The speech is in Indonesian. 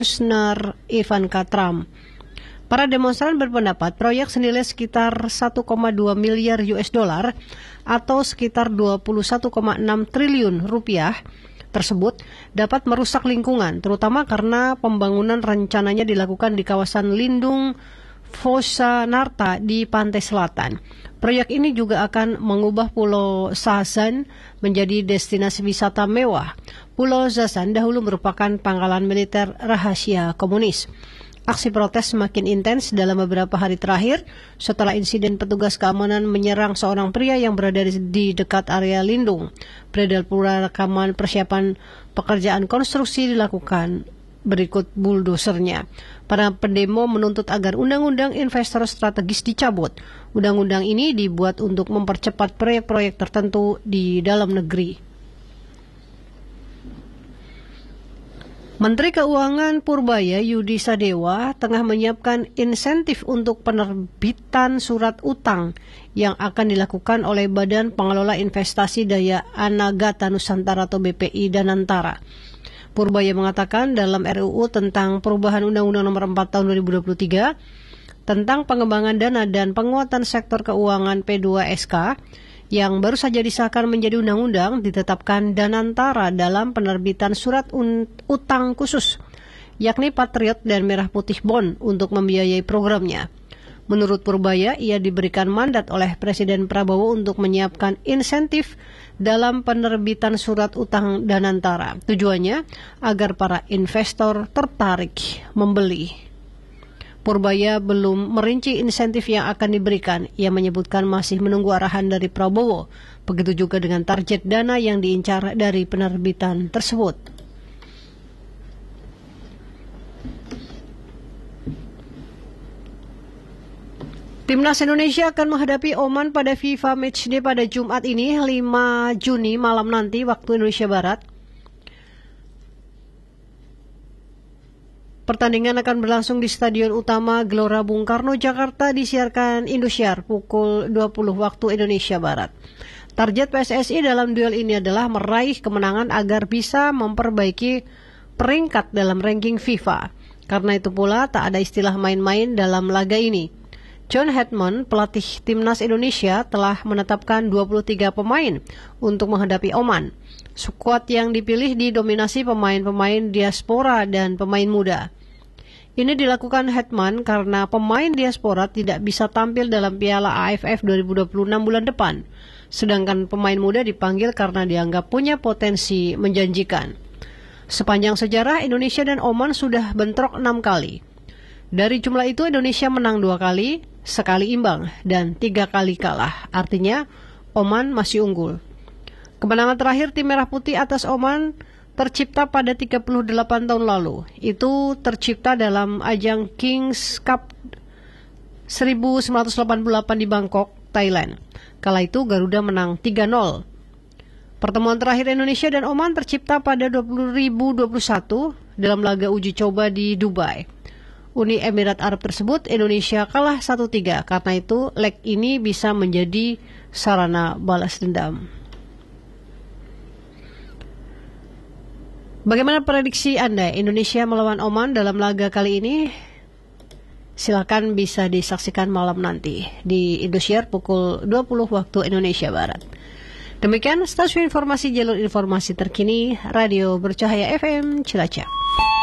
Kushner Ivanka Trump. Para demonstran berpendapat proyek senilai sekitar 1,2 miliar US dollar atau sekitar 21,6 triliun rupiah tersebut dapat merusak lingkungan, terutama karena pembangunan rencananya dilakukan di kawasan lindung Fossa Narta di pantai selatan. Proyek ini juga akan mengubah Pulau Zazan menjadi destinasi wisata mewah. Pulau Zazan dahulu merupakan pangkalan militer rahasia komunis. Aksi protes semakin intens dalam beberapa hari terakhir setelah insiden petugas keamanan menyerang seorang pria yang berada di dekat area lindung. Beredar pula rekaman persiapan pekerjaan konstruksi dilakukan berikut buldozernya. Para pendemo menuntut agar undang-undang investor strategis dicabut. Undang-undang ini dibuat untuk mempercepat proyek-proyek tertentu di dalam negeri. Menteri Keuangan Purbaya Yudi Sadewa tengah menyiapkan insentif untuk penerbitan surat utang yang akan dilakukan oleh Badan Pengelola Investasi Daya Anagata Nusantara atau BPI Danantara. Purbaya mengatakan dalam RUU tentang perubahan Undang-Undang Nomor 4 Tahun 2023 tentang pengembangan dana dan penguatan sektor keuangan P2SK yang baru saja disahkan menjadi undang-undang ditetapkan Danantara dalam penerbitan surat utang khusus, yakni Patriot dan Merah Putih Bond untuk membiayai programnya. Menurut Purbaya, ia diberikan mandat oleh Presiden Prabowo untuk menyiapkan insentif dalam penerbitan surat utang Danantara. Tujuannya agar para investor tertarik membeli. Purbaya belum merinci insentif yang akan diberikan. Ia menyebutkan masih menunggu arahan dari Prabowo. Begitu juga dengan target dana yang diincar dari penerbitan tersebut. Timnas Indonesia akan menghadapi Oman pada FIFA Matchday pada Jumat ini 5 Juni malam nanti waktu Indonesia Barat. Pertandingan akan berlangsung di Stadion Utama Gelora Bung Karno, Jakarta, disiarkan Indosiar pukul 20 waktu Indonesia Barat. Target PSSI dalam duel ini adalah meraih kemenangan agar bisa memperbaiki peringkat dalam ranking FIFA. Karena itu pula tak ada istilah main-main dalam laga ini. John Hedman, pelatih Timnas Indonesia, telah menetapkan 23 pemain untuk menghadapi Oman. Skuad yang dipilih didominasi pemain-pemain diaspora dan pemain muda. Ini dilakukan Hedman karena pemain diaspora tidak bisa tampil dalam Piala AFF 2026 bulan depan. Sedangkan pemain muda dipanggil karena dianggap punya potensi menjanjikan. Sepanjang sejarah, Indonesia dan Oman sudah bentrok 6 kali. Dari jumlah itu, Indonesia menang 2 kali, sekali imbang, dan 3 kali kalah. Artinya, Oman masih unggul. Kemenangan terakhir tim Merah Putih atas Oman tercipta pada 38 tahun lalu. Itu tercipta dalam ajang Kings Cup 1988 di Bangkok, Thailand. Kala itu Garuda menang 3-0. Pertemuan terakhir Indonesia dan Oman tercipta pada 2021 dalam laga uji coba di Dubai. Uni Emirat Arab tersebut Indonesia kalah 1-3. Karena itu leg ini bisa menjadi sarana balas dendam. Bagaimana prediksi Anda Indonesia melawan Oman dalam laga kali ini? Silakan bisa disaksikan malam nanti di Indosiar pukul 20 waktu Indonesia Barat. Demikian stasiun informasi jalur informasi terkini Radio Bercahaya FM Cilacap.